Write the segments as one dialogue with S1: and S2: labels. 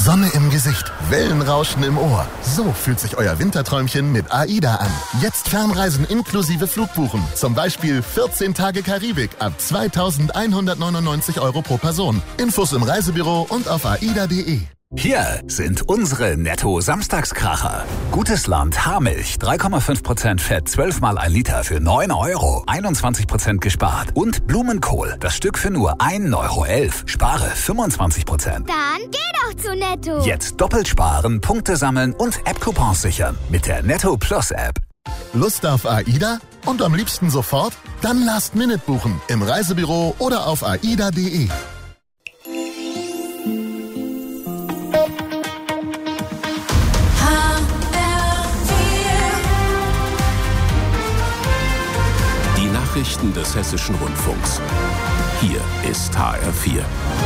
S1: Sonne im Gesicht, Wellenrauschen im Ohr. So fühlt sich euer Winterträumchen mit AIDA an. Jetzt Fernreisen inklusive Flugbuchen. Zum Beispiel 14 Tage Karibik ab 2.199 € pro Person. Infos im Reisebüro und auf aida.de.
S2: Hier sind unsere Netto-Samstagskracher. Gutes Land Haarmilch, 3,5% Fett, 12 mal 1 Liter für 9 €, 21% gespart. Und Blumenkohl, das Stück für nur 1,11 €, spare 25%.
S3: Dann geh doch zu Netto.
S2: Jetzt doppelt sparen, Punkte sammeln und App-Coupons sichern mit der Netto Plus App.
S1: Lust auf AIDA? Und am liebsten sofort? Dann Last Minute buchen im Reisebüro oder auf aida.de.
S4: Nachrichten des Hessischen Rundfunks. Hier ist HR4.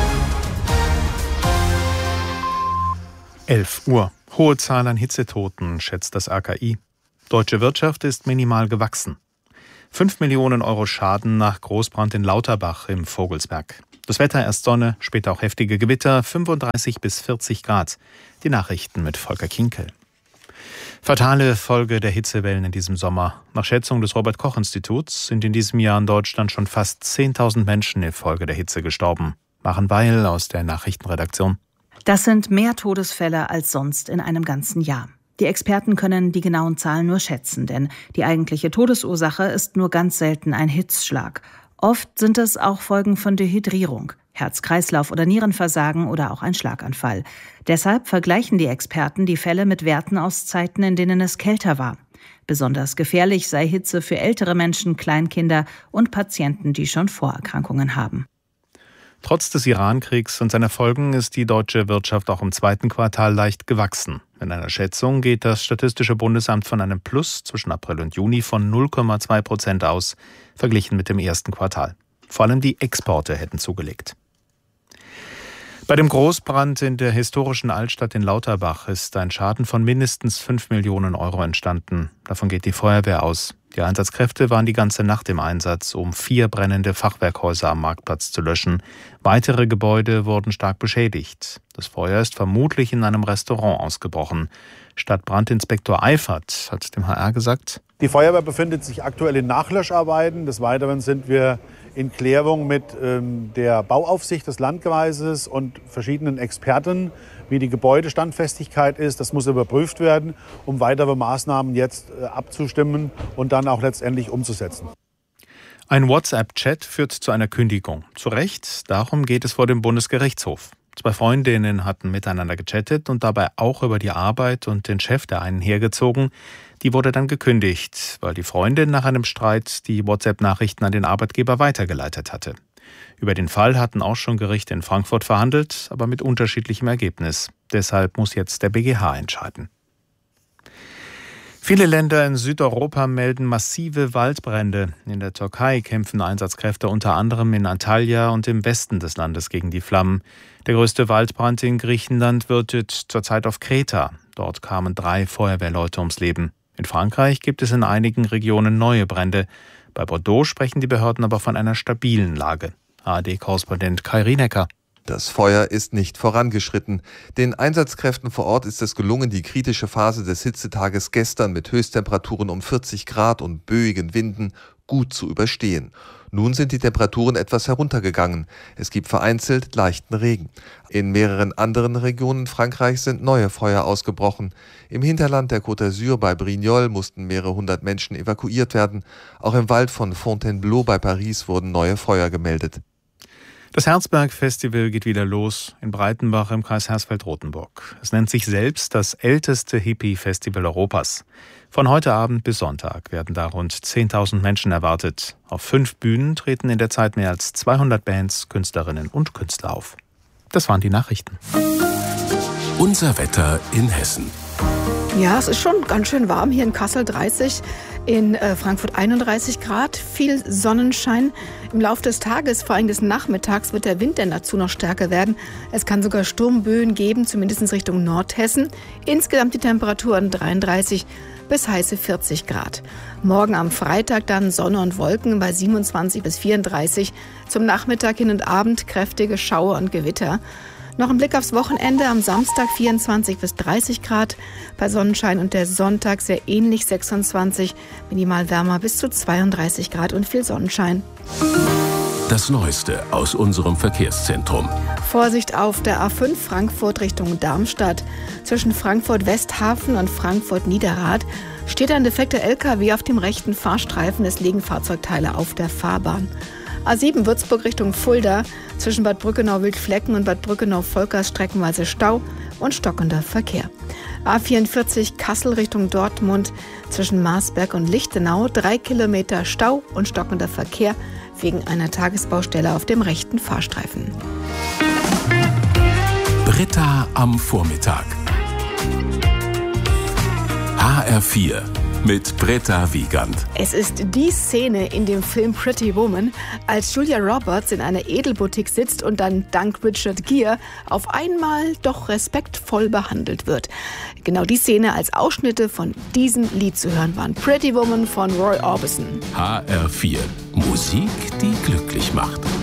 S5: 11 Uhr. Hohe Zahl an Hitzetoten, schätzt das AKI. Deutsche Wirtschaft ist minimal gewachsen. 5 Millionen € Schaden nach Großbrand in Lauterbach im Vogelsberg. Das Wetter erst Sonne, später auch heftige Gewitter, 35 bis 40 Grad. Die Nachrichten mit Volker Kinkel. Fatale Folge der Hitzewellen in diesem Sommer. Nach Schätzung des Robert-Koch-Instituts sind in diesem Jahr in Deutschland schon fast 10.000 Menschen infolge der Hitze gestorben. Maren Weil aus der Nachrichtenredaktion.
S6: Das sind mehr Todesfälle als sonst in einem ganzen Jahr. Die Experten können die genauen Zahlen nur schätzen, denn die eigentliche Todesursache ist nur ganz selten ein Hitzschlag. Oft sind es auch Folgen von Dehydrierung, Herz-Kreislauf- oder Nierenversagen oder auch ein Schlaganfall. Deshalb vergleichen die Experten die Fälle mit Werten aus Zeiten, in denen es kälter war. Besonders gefährlich sei Hitze für ältere Menschen, Kleinkinder und Patienten, die schon Vorerkrankungen haben.
S5: Trotz des Iran-Kriegs und seiner Folgen ist die deutsche Wirtschaft auch im zweiten Quartal leicht gewachsen. In einer Schätzung geht das Statistische Bundesamt von einem Plus zwischen April und Juni von 0,2% aus, verglichen mit dem ersten Quartal. Vor allem die Exporte hätten zugelegt. Bei dem Großbrand in der historischen Altstadt in Lauterbach ist ein Schaden von mindestens 5 Millionen € entstanden. Davon geht die Feuerwehr aus. Die Einsatzkräfte waren die ganze Nacht im Einsatz, um 4 brennende Fachwerkhäuser am Marktplatz zu löschen. Weitere Gebäude wurden stark beschädigt. Das Feuer ist vermutlich in einem Restaurant ausgebrochen. Stadtbrandinspektor Eifert hat dem HR gesagt:
S7: Die Feuerwehr befindet sich aktuell in Nachlöscharbeiten. Des Weiteren sind wir in Klärung mit der Bauaufsicht des Landkreises und verschiedenen Experten, wie die Gebäudestandfestigkeit ist. Das muss überprüft werden, um weitere Maßnahmen jetzt abzustimmen und dann auch letztendlich umzusetzen.
S5: Ein WhatsApp-Chat führt zu einer Kündigung. Zu Recht, darum geht es vor dem Bundesgerichtshof. 2 Freundinnen hatten miteinander gechattet und dabei auch über die Arbeit und den Chef der einen hergezogen. Die wurde dann gekündigt, weil die Freundin nach einem Streit die WhatsApp-Nachrichten an den Arbeitgeber weitergeleitet hatte. Über den Fall hatten auch schon Gerichte in Frankfurt verhandelt, aber mit unterschiedlichem Ergebnis. Deshalb muss jetzt der BGH entscheiden. Viele Länder in Südeuropa melden massive Waldbrände. In der Türkei kämpfen Einsatzkräfte unter anderem in Antalya und im Westen des Landes gegen die Flammen. Der größte Waldbrand in Griechenland wütet zurzeit auf Kreta. Dort kamen 3 Feuerwehrleute ums Leben. In Frankreich gibt es in einigen Regionen neue Brände. Bei Bordeaux sprechen die Behörden aber von einer stabilen Lage. ARD-Korrespondent Kai Rienecker.
S8: Das Feuer ist nicht vorangeschritten. Den Einsatzkräften vor Ort ist es gelungen, die kritische Phase des Hitzetages gestern mit Höchsttemperaturen um 40 Grad und böigen Winden gut zu überstehen. Nun sind die Temperaturen etwas heruntergegangen. Es gibt vereinzelt leichten Regen. In mehreren anderen Regionen Frankreichs sind neue Feuer ausgebrochen. Im Hinterland der Côte d'Azur bei Brignoles mussten mehrere hundert Menschen evakuiert werden. Auch im Wald von Fontainebleau bei Paris wurden neue Feuer gemeldet.
S5: Das Herzberg-Festival geht wieder los in Breitenbach im Kreis Hersfeld-Rotenburg. Es nennt sich selbst das älteste Hippie-Festival Europas. Von heute Abend bis Sonntag werden da rund 10.000 Menschen erwartet. Auf 5 Bühnen treten in der Zeit mehr als 200 Bands, Künstlerinnen und Künstler auf. Das waren die Nachrichten.
S4: Unser Wetter in Hessen.
S9: Ja, es ist schon ganz schön warm hier in Kassel 30, in Frankfurt 31 Grad, viel Sonnenschein. Im Laufe des Tages, vor allem des Nachmittags, wird der Wind dann dazu noch stärker werden. Es kann sogar Sturmböen geben, zumindest Richtung Nordhessen. Insgesamt die Temperaturen 33 bis heiße 40 Grad. Morgen am Freitag dann Sonne und Wolken bei 27 bis 34. Zum Nachmittag hin und Abend kräftige Schauer und Gewitter. Noch ein Blick aufs Wochenende. Am Samstag 24 bis 30 Grad bei Sonnenschein und der Sonntag sehr ähnlich 26, minimal wärmer bis zu 32 Grad und viel Sonnenschein.
S4: Das Neueste aus unserem Verkehrszentrum.
S9: Vorsicht auf der A5 Frankfurt Richtung Darmstadt. Zwischen Frankfurt-Westhafen und Frankfurt-Niederrad steht ein defekter LKW auf dem rechten Fahrstreifen. Es liegen Fahrzeugteile auf der Fahrbahn. A7 Würzburg Richtung Fulda. Zwischen Bad Brückenau-Wildflecken und Bad Brückenau-Volkers streckenweise Stau und stockender Verkehr. A44 Kassel Richtung Dortmund. Zwischen Marsberg und Lichtenau 3 Kilometer Stau und stockender Verkehr wegen einer Tagesbaustelle auf dem rechten Fahrstreifen.
S4: Britta am Vormittag. HR4 mit Britta Wiegand.
S9: Es ist die Szene in dem Film Pretty Woman, als Julia Roberts in einer Edelboutique sitzt und dann dank Richard Gere auf einmal doch respektvoll behandelt wird. Genau die Szene als Ausschnitte von diesem Lied zu hören waren. Pretty Woman von Roy Orbison.
S4: HR4. Musik, die glücklich macht.